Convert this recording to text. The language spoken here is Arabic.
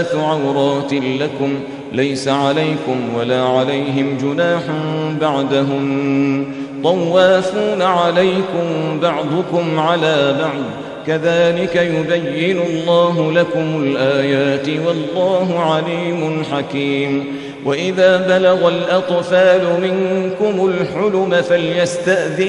عورات لكم ليس عليكم ولا عليهم جناح بعدهن طوافون عليكم بعضكم على بعض كذلك يبين الله لكم الآيات والله عليم حكيم. وإذا بلغ الأطفال منكم الحلم فليستأذنوا